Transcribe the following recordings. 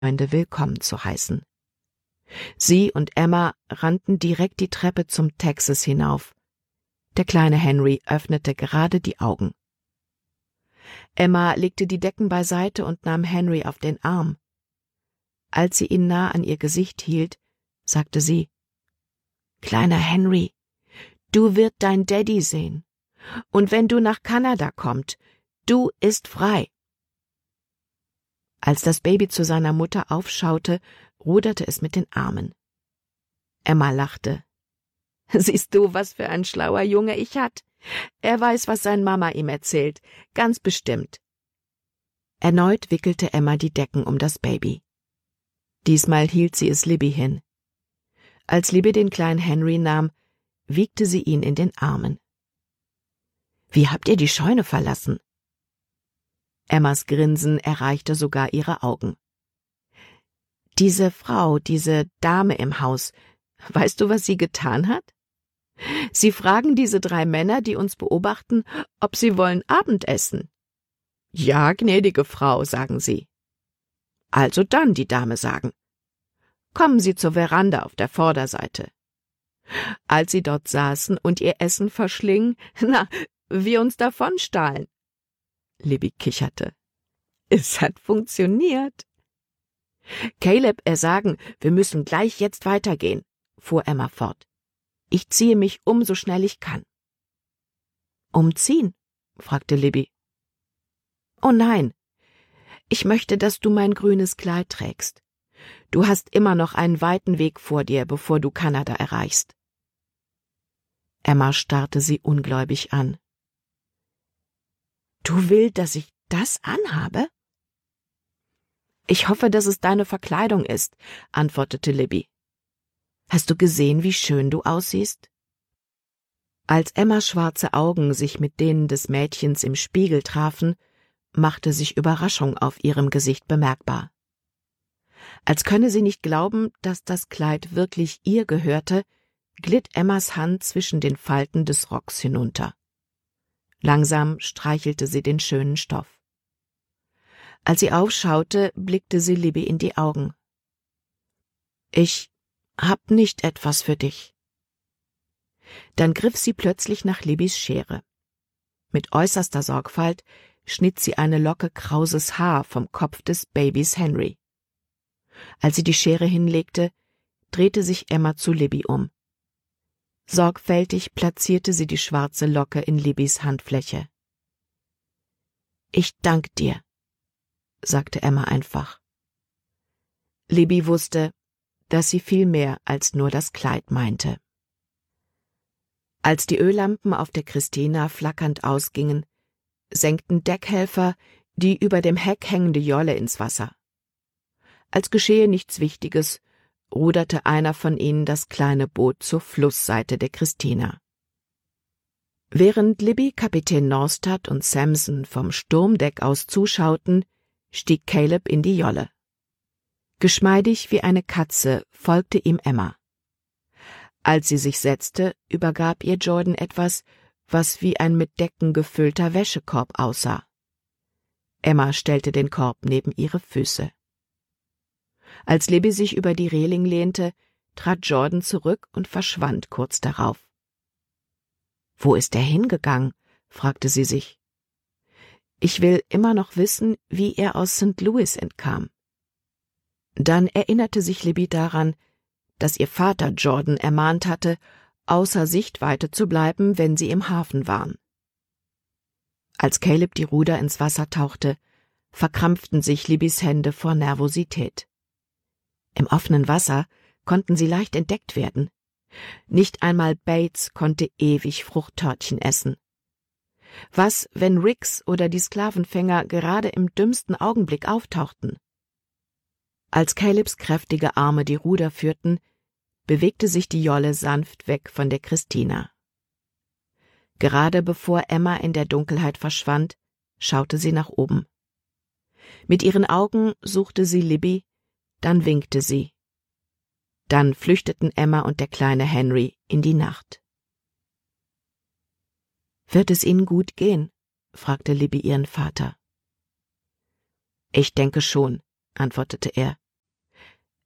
Freunde willkommen zu heißen. Sie und Emma rannten direkt die Treppe zum Texas hinauf. Der kleine Henry öffnete gerade die Augen. Emma legte die Decken beiseite und nahm Henry auf den Arm. Als sie ihn nah an ihr Gesicht hielt, sagte sie: »Kleiner Henry, du wirst dein Daddy sehen. Und wenn du nach Kanada kommst, du ist frei.« Als das Baby zu seiner Mutter aufschaute, ruderte es mit den Armen. Emma lachte. »Siehst du, was für ein schlauer Junge ich hat? Er weiß, was seine Mama ihm erzählt, ganz bestimmt.« Erneut wickelte Emma die Decken um das Baby. Diesmal hielt sie es Libby hin. Als Libby den kleinen Henry nahm, wiegte sie ihn in den Armen. »Wie habt ihr die Scheune verlassen?« Emmas Grinsen erreichte sogar ihre Augen. »Diese Frau, diese Dame im Haus, weißt du, was sie getan hat? Sie fragen diese 3 Männer, die uns beobachten, ob sie wollen Abendessen. »Ja, gnädige Frau«, sagen sie. Also dann, die Dame sagen: »Kommen Sie zur Veranda auf der Vorderseite.« Als sie dort saßen und ihr Essen verschlingen, wir uns davonstahlen. Libby kicherte. Es hat funktioniert. »Caleb, er sagen, wir müssen gleich jetzt weitergehen«, fuhr Emma fort. »Ich ziehe mich um, so schnell ich kann.« »Umziehen?« fragte Libby. »Oh nein, ich möchte, dass du mein grünes Kleid trägst. Du hast immer noch einen weiten Weg vor dir, bevor du Kanada erreichst.« Emma starrte sie ungläubig an. »Du willst, dass ich das anhabe?« »Ich hoffe, dass es deine Verkleidung ist«, antwortete Libby. »Hast du gesehen, wie schön du aussiehst?« Als Emmas schwarze Augen sich mit denen des Mädchens im Spiegel trafen, machte sich Überraschung auf ihrem Gesicht bemerkbar. Als könne sie nicht glauben, dass das Kleid wirklich ihr gehörte, glitt Emmas Hand zwischen den Falten des Rocks hinunter. Langsam streichelte sie den schönen Stoff. Als sie aufschaute, blickte sie Libby in die Augen. »Ich hab nicht etwas für dich.« Dann griff sie plötzlich nach Libbys Schere. Mit äußerster Sorgfalt schnitt sie eine Locke krauses Haar vom Kopf des Babys Henry. Als sie die Schere hinlegte, drehte sich Emma zu Libby um. Sorgfältig platzierte sie die schwarze Locke in Libbys Handfläche. »Ich dank dir«, sagte Emma einfach. Libby wusste, dass sie viel mehr als nur das Kleid meinte. Als die Öllampen auf der Christina flackernd ausgingen, senkten Deckhelfer die über dem Heck hängende Jolle ins Wasser. Als geschehe nichts Wichtiges, ruderte einer von ihnen das kleine Boot zur Flussseite der Christina. Während Libby, Kapitän Norstad und Samson vom Sturmdeck aus zuschauten, stieg Caleb in die Jolle. Geschmeidig wie eine Katze folgte ihm Emma. Als sie sich setzte, übergab ihr Jordan etwas, was wie ein mit Decken gefüllter Wäschekorb aussah. Emma stellte den Korb neben ihre Füße. Als Libby sich über die Reling lehnte, trat Jordan zurück und verschwand kurz darauf. »Wo ist er hingegangen?« fragte sie sich. »Ich will immer noch wissen, wie er aus St. Louis entkam.« Dann erinnerte sich Libby daran, dass ihr Vater Jordan ermahnt hatte, außer Sichtweite zu bleiben, wenn sie im Hafen waren. Als Caleb die Ruder ins Wasser tauchte, verkrampften sich Libbys Hände vor Nervosität. Im offenen Wasser konnten sie leicht entdeckt werden. Nicht einmal Bates konnte ewig Fruchttörtchen essen. Was, wenn Riggs oder die Sklavenfänger gerade im dümmsten Augenblick auftauchten? Als Calebs kräftige Arme die Ruder führten, bewegte sich die Jolle sanft weg von der Christina. Gerade bevor Emma in der Dunkelheit verschwand, schaute sie nach oben. Mit ihren Augen suchte sie Libby, dann winkte sie. Dann flüchteten Emma und der kleine Henry in die Nacht. »Wird es Ihnen gut gehen?« fragte Libby ihren Vater. »Ich denke schon«, antwortete er.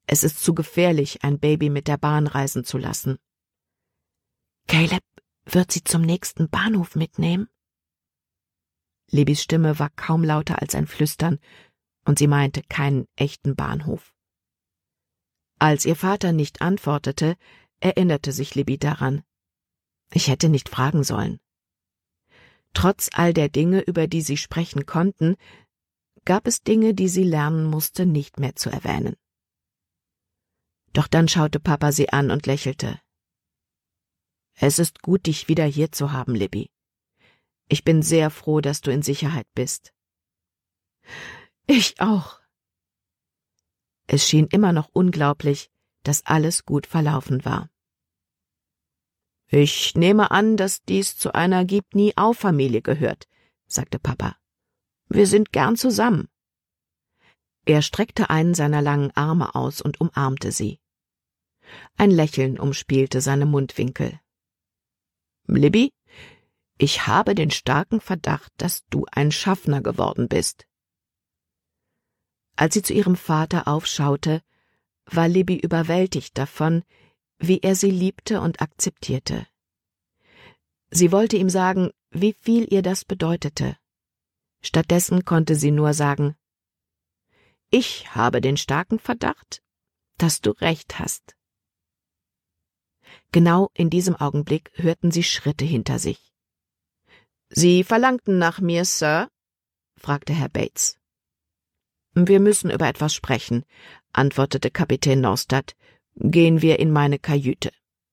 Es ist zu gefährlich, ein Baby mit der Bahn reisen zu lassen. Caleb wird sie zum nächsten Bahnhof mitnehmen? Libbys Stimme war kaum lauter als ein Flüstern, und sie meinte keinen echten Bahnhof. Als ihr Vater nicht antwortete, erinnerte sich Libby daran. Ich hätte nicht fragen sollen. Trotz all der Dinge, über die sie sprechen konnten, gab es Dinge, die sie lernen musste, nicht mehr zu erwähnen. Doch dann schaute Papa sie an und lächelte. Es ist gut, dich wieder hier zu haben, Libby. Ich bin sehr froh, dass du in Sicherheit bist. Ich auch. Es schien immer noch unglaublich, dass alles gut verlaufen war. Ich nehme an, dass dies zu einer Gib-nie-auf-Familie gehört, sagte Papa. Wir sind gern zusammen. Er streckte einen seiner langen Arme aus und umarmte sie. Ein Lächeln umspielte seine Mundwinkel. Libby, ich habe den starken Verdacht, dass du ein Schaffner geworden bist. Als sie zu ihrem Vater aufschaute, war Libby überwältigt davon, wie er sie liebte und akzeptierte. Sie wollte ihm sagen, wie viel ihr das bedeutete. Stattdessen konnte sie nur sagen, ich habe den starken Verdacht, dass du recht hast. Genau in diesem Augenblick hörten sie Schritte hinter sich. »Sie verlangten nach mir, Sir?« fragte Herr Bates. »Wir müssen über etwas sprechen«, antwortete Kapitän Norstad. »Gehen wir in meine Kajüte.«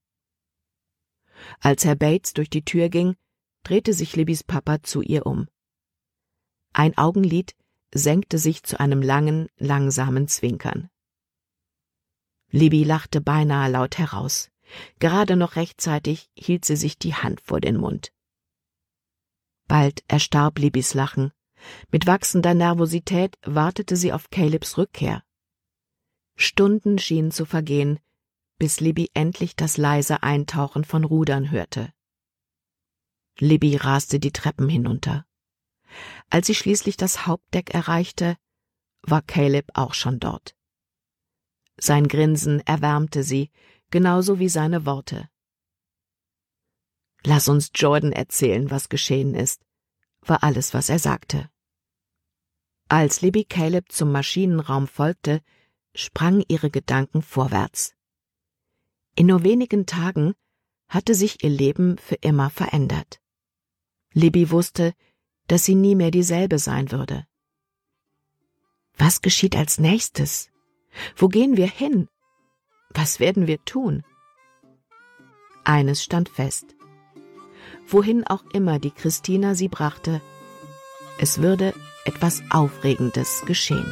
Als Herr Bates durch die Tür ging, drehte sich Libbys Papa zu ihr um. Ein Augenlid senkte sich zu einem langen, langsamen Zwinkern. Libby lachte beinahe laut heraus. Gerade noch rechtzeitig hielt sie sich die Hand vor den Mund. Bald erstarb Libbys Lachen. Mit wachsender Nervosität wartete sie auf Calebs Rückkehr. Stunden schienen zu vergehen, bis Libby endlich das leise Eintauchen von Rudern hörte. Libby raste die Treppen hinunter. Als sie schließlich das Hauptdeck erreichte, war Caleb auch schon dort. Sein Grinsen erwärmte sie, genauso wie seine Worte. »Lass uns Jordan erzählen, was geschehen ist«, war alles, was er sagte. Als Libby Caleb zum Maschinenraum folgte, sprangen ihre Gedanken vorwärts. In nur wenigen Tagen hatte sich ihr Leben für immer verändert. Libby wusste, dass sie nie mehr dieselbe sein würde. Was geschieht als nächstes? Wo gehen wir hin? Was werden wir tun? Eines stand fest. Wohin auch immer die Christina sie brachte, es würde etwas Aufregendes geschehen.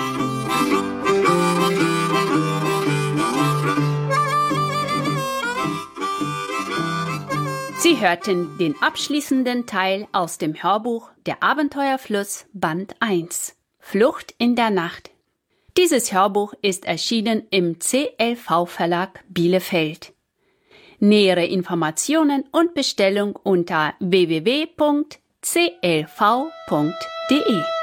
Sie hörten den abschließenden Teil aus dem Hörbuch Der Abenteuerfluss Band 1 Flucht in der Nacht. Dieses Hörbuch ist erschienen im CLV Verlag Bielefeld. Nähere Informationen und Bestellung unter www.clv.de